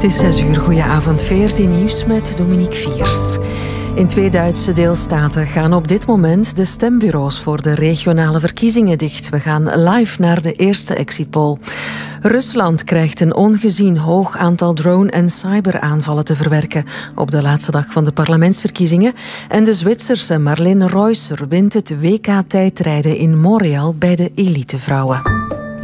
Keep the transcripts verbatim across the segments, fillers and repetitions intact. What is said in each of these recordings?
Het is zes uur, goedenavond, V R T Nieuws met Dominique Viers. In twee Duitse deelstaten gaan op dit moment de stembureaus voor de regionale verkiezingen dicht. We gaan live naar de eerste exit poll. Rusland krijgt een ongezien hoog aantal drone- en cyberaanvallen te verwerken op de laatste dag van de parlementsverkiezingen. En de Zwitserse Marlene Reusser wint het W K-tijdrijden in Montreal bij de elitevrouwen.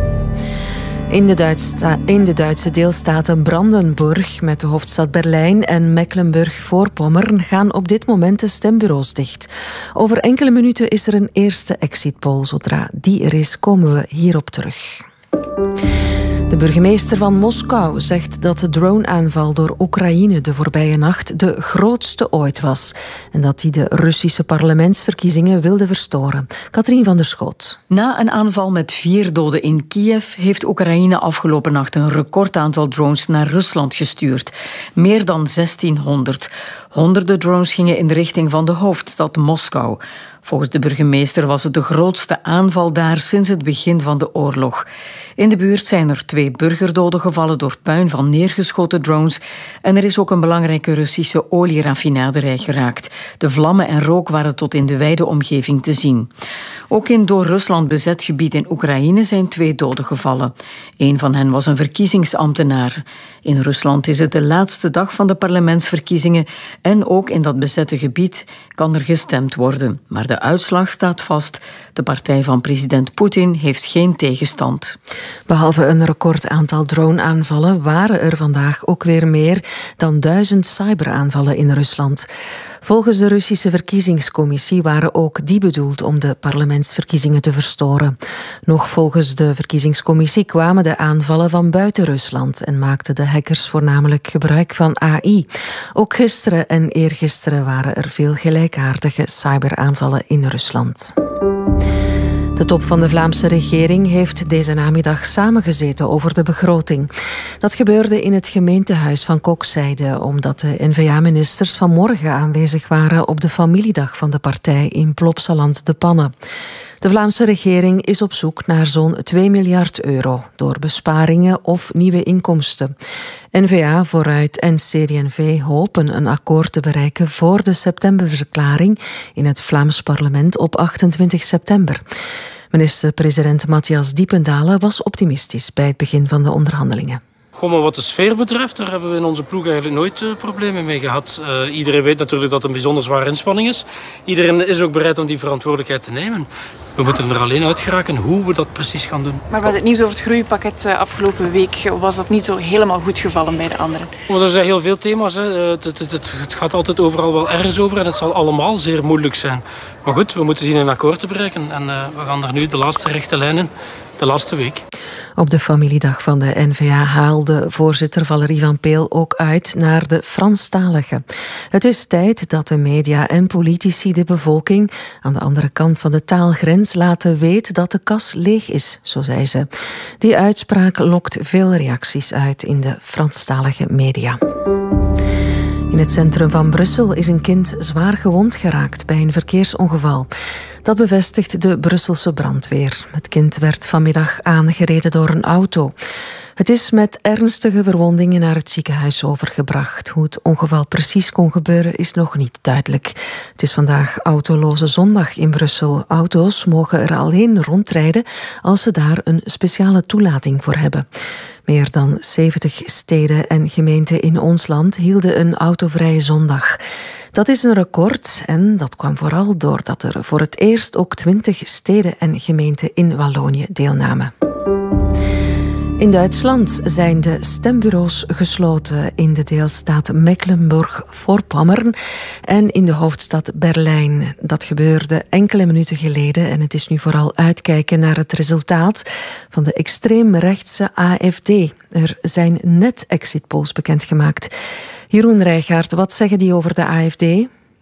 In de, Duitse, in de Duitse deelstaten Brandenburg met de hoofdstad Berlijn en Mecklenburg-Voorpommern gaan op dit moment de stembureaus dicht. Over enkele minuten is er een eerste exit poll. Zodra die er is, komen we hierop terug. De burgemeester van Moskou zegt dat de droneaanval door Oekraïne de voorbije nacht de grootste ooit was. En dat hij de Russische parlementsverkiezingen wilde verstoren. Katrien van der Schoot. Na een aanval met vier doden in Kiev heeft Oekraïne afgelopen nacht een recordaantal drones naar Rusland gestuurd. Meer dan zestienhonderd. Honderden drones gingen in de richting van de hoofdstad Moskou. Volgens de burgemeester was het de grootste aanval daar sinds het begin van de oorlog. In de buurt zijn er twee burgerdoden gevallen door puin van neergeschoten drones en er is ook een belangrijke Russische olieraffinaderij geraakt. De vlammen en rook waren tot in de wijde omgeving te zien. Ook in door Rusland bezet gebied in Oekraïne zijn twee doden gevallen. Een van hen was een verkiezingsambtenaar. In Rusland is het de laatste dag van de parlementsverkiezingen en ook in dat bezette gebied kan er gestemd worden. Maar de uitslag staat vast. De partij van president Poetin heeft geen tegenstand. Behalve een recordaantal droneaanvallen waren er vandaag ook weer meer dan duizend cyberaanvallen in Rusland. Volgens de Russische verkiezingscommissie waren ook die bedoeld om de parlementsverkiezingen te verstoren. Nog volgens de verkiezingscommissie kwamen de aanvallen van buiten Rusland en maakten de hackers voornamelijk gebruik van A I. Ook gisteren en eergisteren waren er veel gelijkaardige cyberaanvallen in Rusland. De top van de Vlaamse regering heeft deze namiddag samengezeten over de begroting. Dat gebeurde in het gemeentehuis van Kokzijde, omdat de N V A-ministers vanmorgen aanwezig waren op de familiedag van de partij in Plopsaland de Panne. De Vlaamse regering is op zoek naar zo'n twee miljard euro door besparingen of nieuwe inkomsten. N V A, Vooruit en C D en V hopen een akkoord te bereiken voor de septemberverklaring in het Vlaams parlement op achtentwintig september. Minister-president Matthias Diependalen was optimistisch bij het begin van de onderhandelingen. Goh, maar wat de sfeer betreft, daar hebben we in onze ploeg eigenlijk nooit uh, problemen mee gehad. Uh, iedereen weet natuurlijk dat het een bijzonder zware inspanning is. Iedereen is ook bereid om die verantwoordelijkheid te nemen. We moeten er alleen uit geraken hoe we dat precies gaan doen. Maar met het nieuws over het groeipakket uh, afgelopen week was dat niet zo helemaal goed gevallen bij de anderen. Maar er zijn heel veel thema's. Hè. Het, het, het, het gaat altijd overal wel ergens over en het zal allemaal zeer moeilijk zijn. Maar goed, we moeten zien een akkoord te bereiken. En uh, we gaan er nu de laatste rechte lijnen, de laatste week. Op de familiedag van de N V A haalde voorzitter Valerie van Peel ook uit naar de Franstaligen. Het is tijd dat de media en politici de bevolking aan de andere kant van de taalgrens laten weten dat de kas leeg is, zo zei ze. Die uitspraak lokt veel reacties uit in de Franstalige media. In het centrum van Brussel is een kind zwaar gewond geraakt bij een verkeersongeval. Dat bevestigt de Brusselse brandweer. Het kind werd vanmiddag aangereden door een auto. Het is met ernstige verwondingen naar het ziekenhuis overgebracht. Hoe het ongeval precies kon gebeuren is nog niet duidelijk. Het is vandaag autoloze zondag in Brussel. Auto's mogen er alleen rondrijden als ze daar een speciale toelating voor hebben. Meer dan zeventig steden en gemeenten in ons land hielden een autovrije zondag. Dat is een record en dat kwam vooral doordat er voor het eerst ook twintig steden en gemeenten in Wallonië deelnamen. In Duitsland zijn de stembureaus gesloten in de deelstaat Mecklenburg-Vorpommern en in de hoofdstad Berlijn. Dat gebeurde enkele minuten geleden en het is nu vooral uitkijken naar het resultaat van de extreemrechtse A F D. Er zijn net exit polls bekendgemaakt. Jeroen Rijgaard, wat zeggen die over de A F D?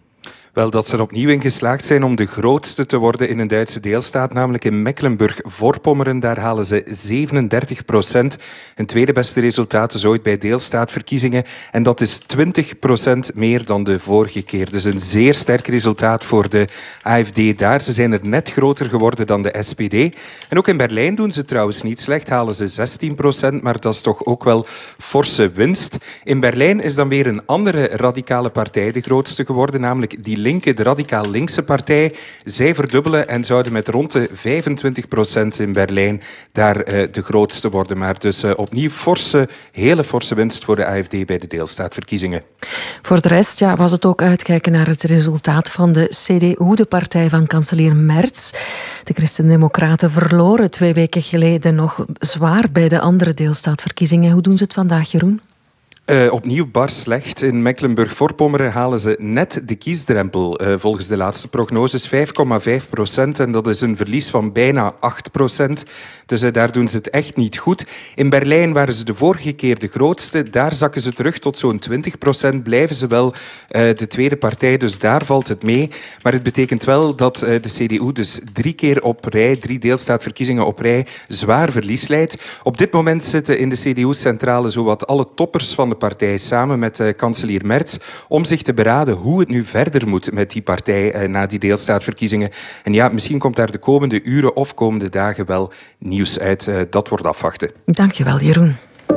Wel, dat ze er opnieuw in geslaagd zijn om de grootste te worden in een Duitse deelstaat, namelijk in Mecklenburg-Vorpommern. Daar halen ze zevenendertig procent. Een tweede beste resultaat is ooit bij deelstaatverkiezingen. En dat is twintig procent meer dan de vorige keer. Dus een zeer sterk resultaat voor de A F D daar. Ze zijn er net groter geworden dan de S P D. En ook in Berlijn doen ze trouwens niet slecht. Halen ze zestien procent, maar dat is toch ook wel forse winst. In Berlijn is dan weer een andere radicale partij de grootste geworden, namelijk die linke, de radicaal linkse partij. Zij verdubbelen en zouden met rond de vijfentwintig procent in Berlijn daar uh, de grootste worden. Maar dus uh, opnieuw forse, hele forse winst voor de A F D bij de deelstaatverkiezingen. Voor de rest ja, was het ook uitkijken naar het resultaat van de C D U, de partij van kanselier Merz. De Christen-Democraten verloren twee weken geleden nog zwaar bij de andere deelstaatverkiezingen. Hoe doen ze het vandaag, Jeroen? Uh, opnieuw bar slecht. In Mecklenburg-Vorpommern halen ze net de kiesdrempel. Uh, volgens de laatste prognoses vijf komma vijf procent. En dat is een verlies van bijna acht procent. Dus uh, daar doen ze het echt niet goed. In Berlijn waren ze de vorige keer de grootste. Daar zakken ze terug tot zo'n twintig procent. Blijven ze wel uh, de tweede partij. Dus daar valt het mee. Maar het betekent wel dat uh, de C D U dus drie keer op rij, drie deelstaatverkiezingen op rij, zwaar verlies leidt. Op dit moment zitten in de C D U-centrale zowat alle toppers van de partij samen met uh, kanselier Merz om zich te beraden hoe het nu verder moet met die partij uh, na die deelstaatverkiezingen. En ja, misschien komt daar de komende uren of komende dagen wel nieuws uit. Uh, dat wordt afwachten. Dankjewel, Jeroen.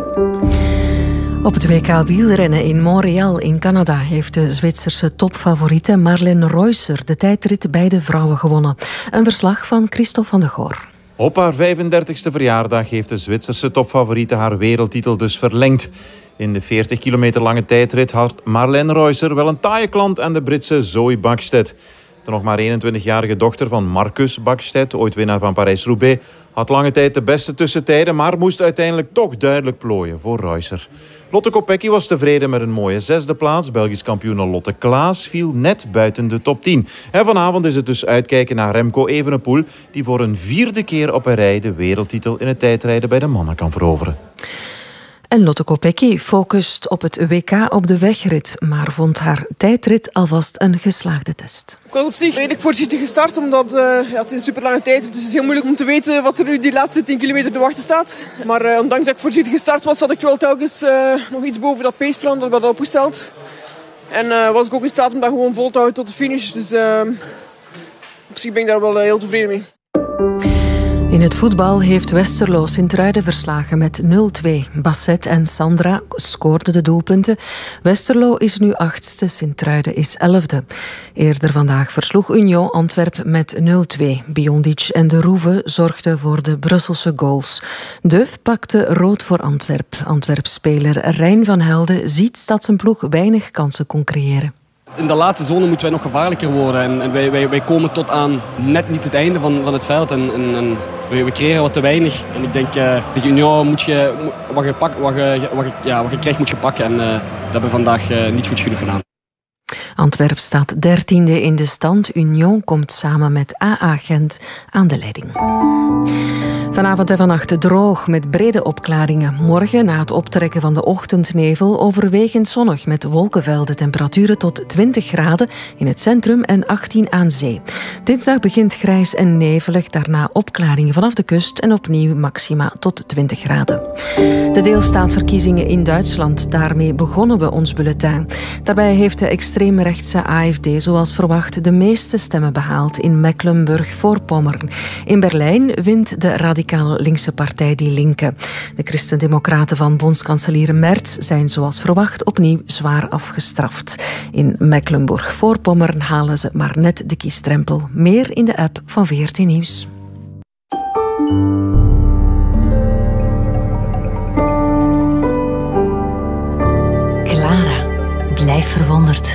Op het W K wielrennen in Montreal in Canada heeft de Zwitserse topfavoriete Marlene Reusser de tijdrit bij de vrouwen gewonnen. Een verslag van Christophe van de Goor. Op haar vijfendertigste verjaardag heeft de Zwitserse topfavoriete haar wereldtitel dus verlengd. In de veertig kilometer lange tijdrit had Marlene Reusser wel een taaie klant aan de Britse Zoe Bäckstedt. De nog maar eenentwintigjarige dochter van Marcus Bäckstedt, ooit winnaar van Parijs-Roubaix, had lange tijd de beste tussentijden, maar moest uiteindelijk toch duidelijk plooien voor Reusser. Lotte Kopecky was tevreden met een mooie zesde plaats. Belgisch kampioene Lotte Klaas viel net buiten de top tien. En vanavond is het dus uitkijken naar Remco Evenepoel, die voor een vierde keer op een rij de wereldtitel in het tijdrijden bij de mannen kan veroveren. En Lotte Kopecky focust op het W K op de wegrit, maar vond haar tijdrit alvast een geslaagde test. Ik was op zich redelijk voorzichtig gestart, omdat uh, ja, het is een super lange tijd. Dus het is heel moeilijk om te weten wat er nu die laatste tien kilometer te wachten staat. Maar uh, ondanks dat ik voorzichtig gestart was, had ik wel telkens uh, nog iets boven dat paceplan dat we hadden opgesteld. En uh, was ik ook in staat om dat gewoon vol te houden tot de finish. Dus uh, op zich ben ik daar wel uh, heel tevreden mee. In het voetbal heeft Westerlo Sint-Truiden verslagen met nul twee. Basset en Sandra scoorden de doelpunten. Westerlo is nu achtste, Sint-Truiden is elfde. Eerder vandaag versloeg Union Antwerp met nul twee. Biondic en De Roeve zorgden voor de Brusselse goals. Duf pakte rood voor Antwerp. Antwerp-speler Rijn van Helden ziet dat zijn ploeg weinig kansen kon creëren. In de laatste zone moeten wij nog gevaarlijker worden. En, en wij, wij, wij komen tot aan net niet het einde van, van het veld. En, en, en we, we creëren wat te weinig. En ik denk, uh, de Union moet je, wat, je pak, wat, je, wat, je, ja, wat je krijgt moet je pakken. En uh, dat hebben we vandaag uh, niet goed genoeg gedaan. Antwerp staat dertiende in de stand. Union komt samen met A A Gent aan de leiding. Vanavond en vannacht droog met brede opklaringen. Morgen, na het optrekken van de ochtendnevel, overwegend zonnig met wolkenvelden. Temperaturen tot twintig graden in het centrum en achttien aan zee. Dinsdag begint grijs en nevelig, daarna opklaringen vanaf de kust en opnieuw maxima tot twintig graden. De deelstaatverkiezingen in Duitsland, daarmee begonnen we ons bulletin. Daarbij heeft de extreemrechtse A F D zoals verwacht de meeste stemmen behaald in Mecklenburg-Vorpommern. In Berlijn wint de radicaal linkse partij Die Linke. De Christen-Democraten van bondskanselier Merz zijn zoals verwacht opnieuw zwaar afgestraft. In Mecklenburg-Vorpommern halen ze maar net de kiesdrempel. Meer in de app van V R T Nieuws. Clara, blijf verwonderd.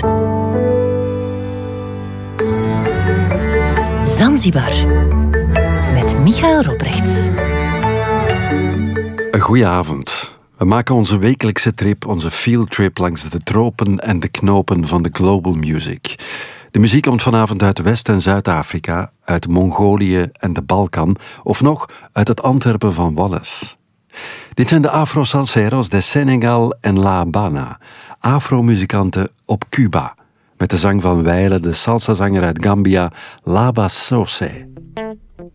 Zanzibar. Met Michael Robrechts. Een goeie avond. We maken onze wekelijkse trip, onze fieldtrip langs de tropen en de knopen van de global music. De muziek komt vanavond uit West- en Zuid-Afrika, uit Mongolië en de Balkan, of nog uit het Antwerpen van Wallace. Dit zijn de Afro-Salseros de Senegal en La Habana, Afro-muzikanten op Cuba. met de zang van Weile, de salsazanger uit Gambia, Laba Sose.